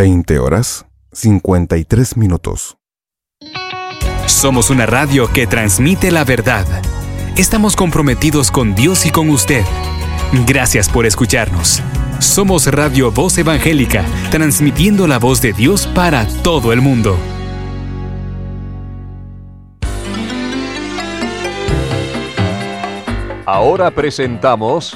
20:53. Somos una radio que transmite la verdad. Estamos comprometidos con Dios y con usted. Gracias por escucharnos. Somos Radio Voz Evangélica, transmitiendo la voz de Dios para todo el mundo. Ahora presentamos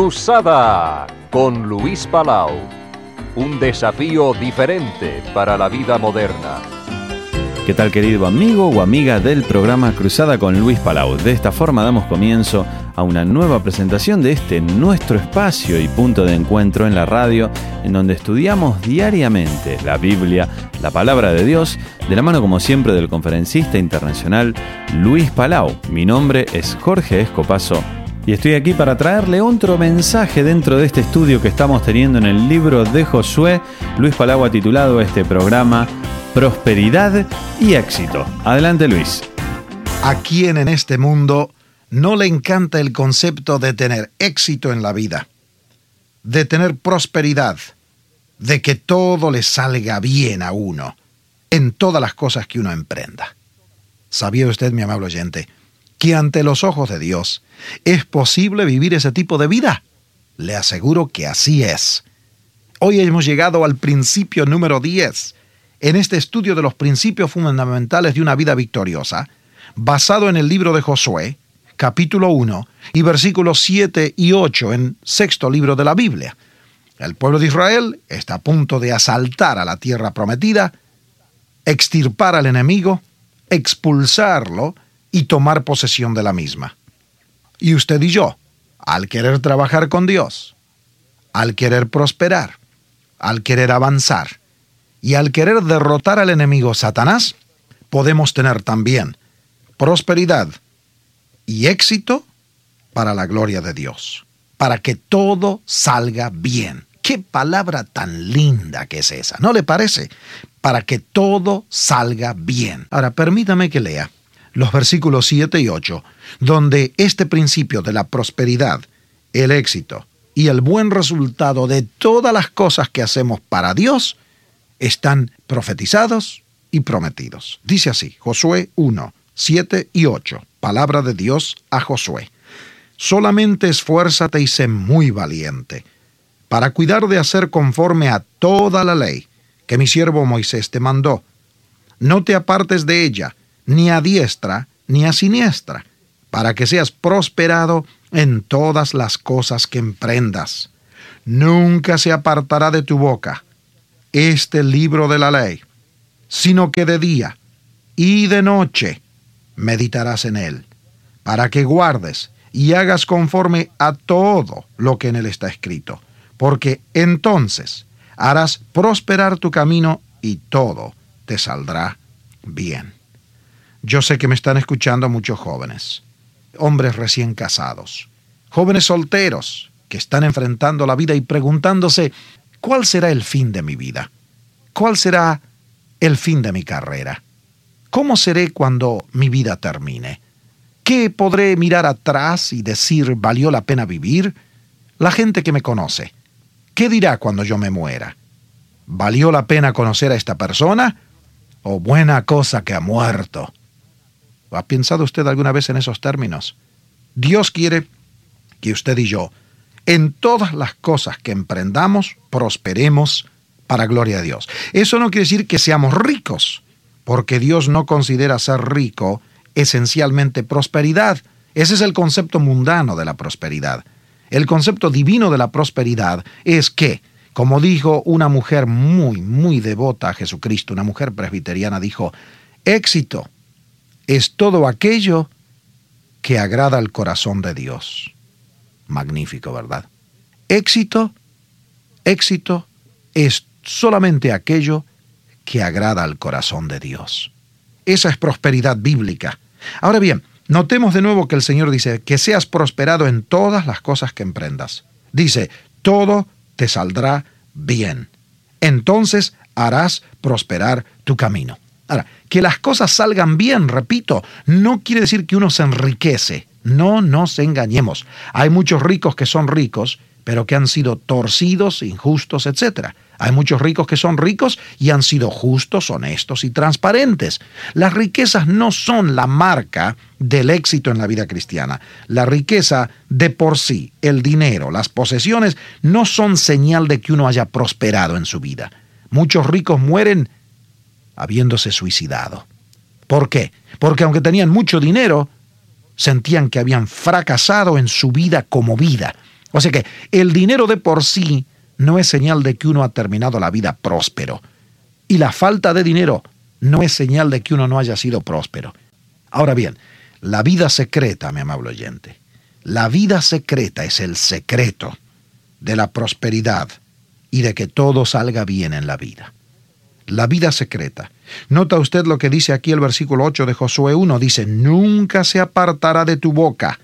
Cruzada con Luis Palau. Un desafío diferente para la vida moderna. ¿Qué tal, querido amigo o amiga del programa Cruzada con Luis Palau? De esta forma damos comienzo a una nueva presentación de este nuestro espacio y punto de encuentro en la radio, en donde estudiamos diariamente la Biblia, la palabra de Dios, de la mano como siempre del conferencista internacional Luis Palau. Mi nombre es Jorge Escopazo y estoy aquí para traerle otro mensaje dentro de este estudio que estamos teniendo en el libro de Josué. Luis Palau ha titulado este programa Prosperidad y Éxito. Adelante, Luis. ¿A quién en este mundo no le encanta el concepto de tener éxito en la vida? De tener prosperidad, de que todo le salga bien a uno, en todas las cosas que uno emprenda. ¿Sabía usted, mi amable oyente, que ante los ojos de Dios es posible vivir ese tipo de vida? Le aseguro que así es. Hoy hemos llegado al principio número 10. En este estudio de los principios fundamentales de una vida victoriosa, basado en el libro de Josué, capítulo 1, y versículos 7 y 8, en sexto libro de la Biblia. El pueblo de Israel está a punto de asaltar a la tierra prometida, extirpar al enemigo, expulsarlo y tomar posesión de la misma. Y usted y yo, al querer trabajar con Dios, al querer prosperar, al querer avanzar, y al querer derrotar al enemigo Satanás, podemos tener también prosperidad y éxito para la gloria de Dios, para que todo salga bien. ¡Qué palabra tan linda que es esa! ¿No le parece? Para que todo salga bien. Ahora, permítame que lea los versículos 7 y 8, donde este principio de la prosperidad, el éxito y el buen resultado de todas las cosas que hacemos para Dios están profetizados y prometidos. Dice así, Josué 1, 7 y 8, palabra de Dios a Josué. Solamente esfuérzate y sé muy valiente, para cuidar de hacer conforme a toda la ley que mi siervo Moisés te mandó. No te apartes de ella, ni a diestra ni a siniestra, para que seas prosperado en todas las cosas que emprendas. Nunca se apartará de tu boca este libro de la ley, sino que de día y de noche meditarás en él, para que guardes y hagas conforme a todo lo que en él está escrito, porque entonces harás prosperar tu camino y todo te saldrá bien. Yo sé que me están escuchando muchos jóvenes, hombres recién casados, jóvenes solteros que están enfrentando la vida y preguntándose, ¿cuál será el fin de mi vida? ¿Cuál será el fin de mi carrera? ¿Cómo seré cuando mi vida termine? ¿Qué podré mirar atrás y decir valió la pena vivir? La gente que me conoce, ¿qué dirá cuando yo me muera? ¿Valió la pena conocer a esta persona? ¿O buena cosa que ha muerto? ¿Ha pensado usted alguna vez en esos términos? Dios quiere que usted y yo, en todas las cosas que emprendamos, prosperemos para gloria de Dios. Eso no quiere decir que seamos ricos, porque Dios no considera ser rico esencialmente prosperidad. Ese es el concepto mundano de la prosperidad. El concepto divino de la prosperidad es que, como dijo una mujer muy, muy devota a Jesucristo, una mujer presbiteriana, dijo, éxito es todo aquello que agrada al corazón de Dios. Magnífico, ¿verdad? Éxito es solamente aquello que agrada al corazón de Dios. Esa es prosperidad bíblica. Ahora bien, notemos de nuevo que el Señor dice que seas prosperado en todas las cosas que emprendas. Dice, todo te saldrá bien. Entonces harás prosperar tu camino. Ahora, que las cosas salgan bien, repito, no quiere decir que uno se enriquece. No nos engañemos. Hay muchos ricos que son ricos, pero que han sido torcidos, injustos, etc. Hay muchos ricos que son ricos y han sido justos, honestos y transparentes. Las riquezas no son la marca del éxito en la vida cristiana. La riqueza de por sí, el dinero, las posesiones, no son señal de que uno haya prosperado en su vida. Muchos ricos mueren habiéndose suicidado. ¿Por qué? Porque aunque tenían mucho dinero, sentían que habían fracasado en su vida como vida. O sea que el dinero de por sí no es señal de que uno ha terminado la vida próspero. Y la falta de dinero no es señal de que uno no haya sido próspero. Ahora bien, la vida secreta, mi amable oyente, la vida secreta es el secreto de la prosperidad y de que todo salga bien en la vida. La vida secreta. Nota usted lo que dice aquí el versículo 8 de Josué 1. Dice, nunca se apartará de tu boca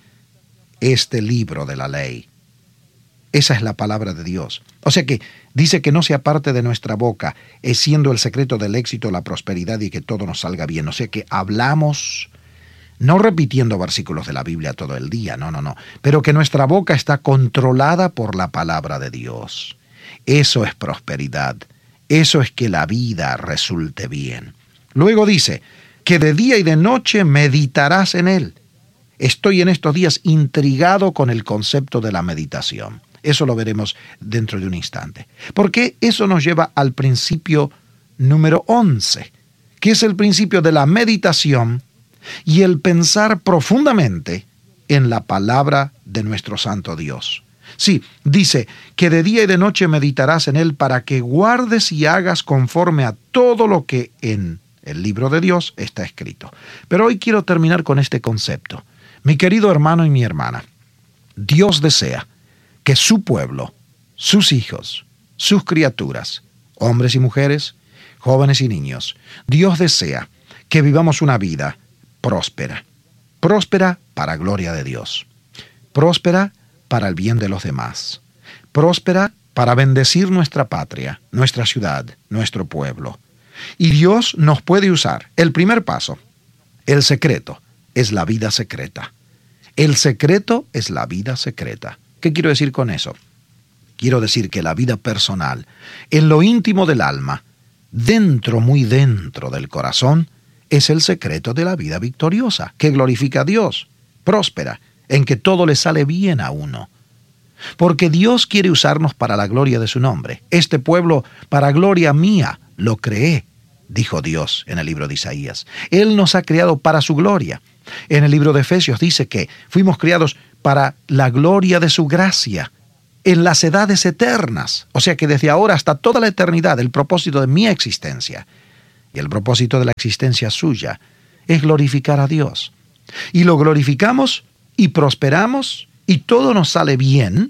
este libro de la ley. Esa es la palabra de Dios. O sea que dice que no se aparte de nuestra boca, es siendo el secreto del éxito, la prosperidad y que todo nos salga bien. O sea que hablamos, no repitiendo versículos de la Biblia todo el día, no, pero que nuestra boca está controlada por la palabra de Dios. Eso es prosperidad. Eso es que la vida resulte bien. Luego dice, que de día y de noche meditarás en él. Estoy en estos días intrigado con el concepto de la meditación. Eso lo veremos dentro de un instante. Porque eso nos lleva al principio número 11, que es el principio de la meditación y el pensar profundamente en la palabra de nuestro santo Dios. Sí, dice que de día y de noche meditarás en él para que guardes y hagas conforme a todo lo que en el libro de Dios está escrito. Pero hoy quiero terminar con este concepto. Mi querido hermano y mi hermana, Dios desea que su pueblo, sus hijos, sus criaturas, hombres y mujeres, jóvenes y niños, Dios desea que vivamos una vida próspera. Próspera para gloria de Dios. Próspera para el bien de los demás. Próspera para bendecir nuestra patria, nuestra ciudad, nuestro pueblo. Y Dios nos puede usar. El primer paso, el secreto, es la vida secreta. El secreto es la vida secreta. ¿Qué quiero decir con eso? Quiero decir que la vida personal, en lo íntimo del alma, dentro, muy dentro del corazón, es el secreto de la vida victoriosa, que glorifica a Dios, próspera, en que todo le sale bien a uno. Porque Dios quiere usarnos para la gloria de su nombre. Este pueblo, para gloria mía, lo creé, dijo Dios en el libro de Isaías. Él nos ha creado para su gloria. En el libro de Efesios dice que fuimos creados para la gloria de su gracia, en las edades eternas. O sea que desde ahora hasta toda la eternidad, el propósito de mi existencia y el propósito de la existencia suya es glorificar a Dios. Y lo glorificamos y prosperamos y todo nos sale bien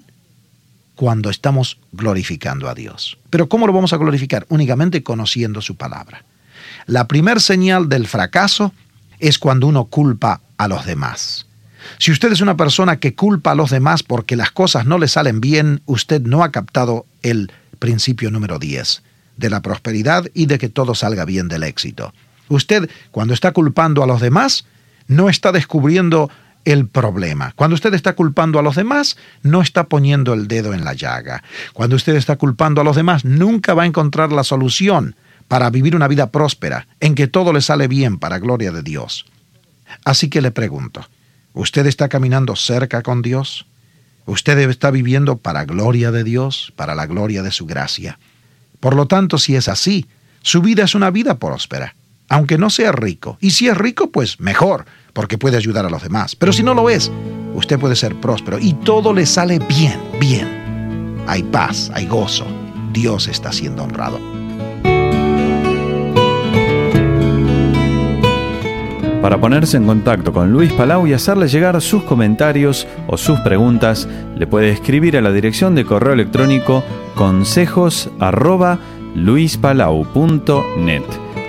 cuando estamos glorificando a Dios. Pero ¿cómo lo vamos a glorificar? Únicamente conociendo su palabra. La primer señal del fracaso es cuando uno culpa a los demás. Si usted es una persona que culpa a los demás porque las cosas no le salen bien, usted no ha captado el principio número 10 de la prosperidad y de que todo salga bien del éxito. Usted, cuando está culpando a los demás, no está descubriendo el problema. Cuando usted está culpando a los demás, no está poniendo el dedo en la llaga. Cuando usted está culpando a los demás, nunca va a encontrar la solución para vivir una vida próspera, en que todo le sale bien para gloria de Dios. Así que le pregunto, ¿usted está caminando cerca con Dios? ¿Usted está viviendo para gloria de Dios, para la gloria de su gracia? Por lo tanto, si es así, su vida es una vida próspera, aunque no sea rico. Y si es rico, pues mejor, porque puede ayudar a los demás. Pero si no lo es, usted puede ser próspero y todo le sale bien, bien. Hay paz, hay gozo. Dios está siendo honrado. Para ponerse en contacto con Luis Palau y hacerle llegar sus comentarios o sus preguntas, le puede escribir a la dirección de correo electrónico consejos@luispalau.net.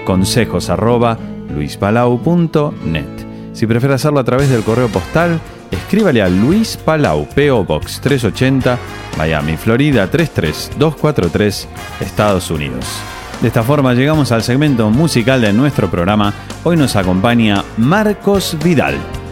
consejos@luispalau.net. Si prefiere hacerlo a través del correo postal, escríbale a Luis Palau, P.O. Box 380, Miami, Florida 33243, Estados Unidos. De esta forma llegamos al segmento musical de nuestro programa. Hoy nos acompaña Marcos Vidal.